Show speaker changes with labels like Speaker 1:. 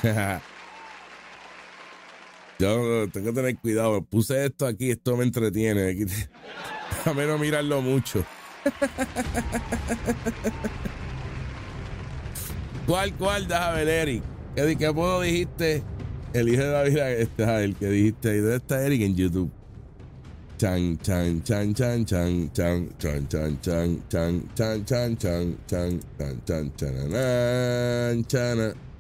Speaker 1: Yo tengo que tener cuidado. Puse esto aquí, esto me entretiene. A menos mirarlo mucho. ¿Cuál? Déjame ver, Eric. ¿Qué puedo dijiste? El hijo de David, el que dijiste. ¿Y dónde está Eric en YouTube? Chan, chan, chan, chan, chan, chan, chan, chan, chan, chan, chan, chan, chan, chan, chan, chan, chan, chan,